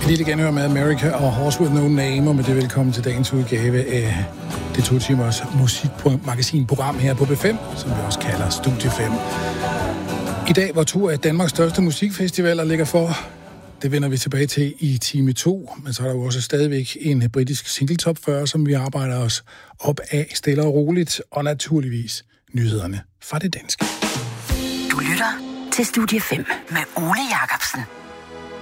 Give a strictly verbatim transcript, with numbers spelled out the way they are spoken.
Lige igen høre med America og Horse With No Name, og med det velkommen til dagens udgave af det to timers musikmagasinprogram her på B fem, som vi også kalder Studie fem. I dag var to af Danmarks største musikfestivaler ligger for. Det vender vi tilbage til i time to, men så er der jo også stadigvæk en britisk single top fyrre, som vi arbejder os op af stille og roligt, og naturligvis nyhederne fra det danske. Du lytter til Studie fem med Ole Jacobsen.